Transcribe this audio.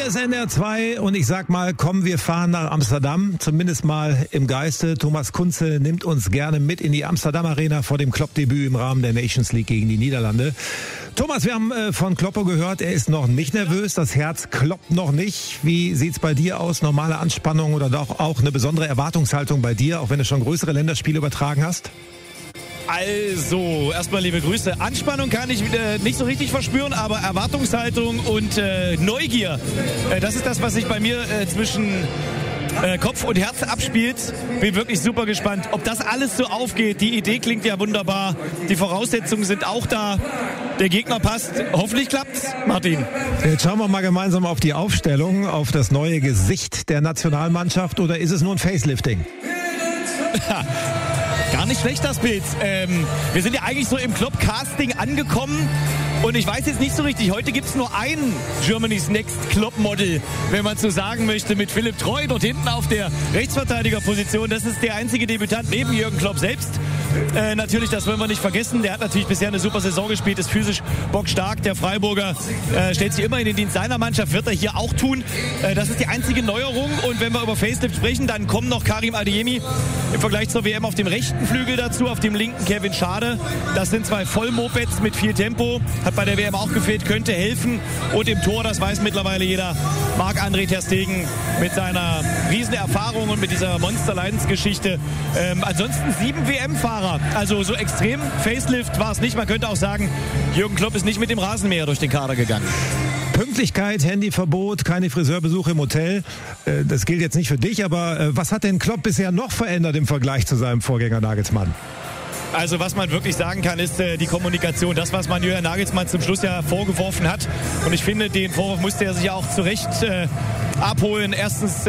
ist NDR 2 und ich sag mal, komm, wir fahren nach Amsterdam, zumindest mal im Geiste. Thomas Kunze nimmt uns gerne mit in die Amsterdam Arena vor dem Klopp-Debüt im Rahmen der Nations League gegen die Niederlande. Thomas, wir haben von Kloppo gehört, er ist noch nicht nervös, das Herz kloppt noch nicht. Wie sieht's bei dir aus? Normale Anspannung oder doch auch eine besondere Erwartungshaltung bei dir, auch wenn du schon größere Länderspiele übertragen hast? Also, erstmal liebe Grüße. Anspannung kann ich nicht so richtig verspüren, aber Erwartungshaltung und Neugier, das ist das, was sich bei mir zwischen Kopf und Herz abspielt. Bin wirklich super gespannt, ob das alles so aufgeht. Die Idee klingt ja wunderbar. Die Voraussetzungen sind auch da. Der Gegner passt. Hoffentlich klappt's, Martin. Jetzt schauen wir mal gemeinsam auf die Aufstellung, auf das neue Gesicht der Nationalmannschaft. Oder ist es nur ein Facelifting? Gar nicht schlecht, das Bild. Wir sind ja eigentlich so im Klopp-Casting angekommen. Und ich weiß jetzt nicht so richtig, heute gibt es nur ein Germany's Next Klopp-Model, wenn man so sagen möchte, mit Philipp Treu dort hinten auf der Rechtsverteidigerposition. Das ist der einzige Debütant neben Jürgen Klopp selbst. Natürlich, das wollen wir nicht vergessen. Der hat natürlich bisher eine super Saison gespielt, ist physisch bockstark. Der Freiburger stellt sich immer in den Dienst seiner Mannschaft, wird er hier auch tun. Das ist die einzige Neuerung. Und wenn wir über Facelift sprechen, dann kommen noch Karim Adeyemi im Vergleich zur WM auf dem rechten Flügel dazu, auf dem linken Kevin Schade. Das sind zwei Vollmopeds mit viel Tempo. Hat bei der WM auch gefehlt, könnte helfen. Und im Tor, das weiß mittlerweile jeder, Marc-André ter Stegen mit seiner Riesenerfahrung und mit dieser Monster-Leidensgeschichte. Ansonsten 7 WM-Fahrer. Also so extrem Facelift war es nicht. Man könnte auch sagen, Jürgen Klopp ist nicht mit dem Rasenmäher durch den Kader gegangen. Pünktlichkeit, Handyverbot, keine Friseurbesuche im Hotel. Das gilt jetzt nicht für dich, aber was hat denn Klopp bisher noch verändert im Vergleich zu seinem Vorgänger Nagelsmann? Also was man wirklich sagen kann, ist die Kommunikation. Das, was man Julian Nagelsmann zum Schluss ja vorgeworfen hat. Und ich finde, den Vorwurf musste er sich ja auch zu Recht abholen. Erstens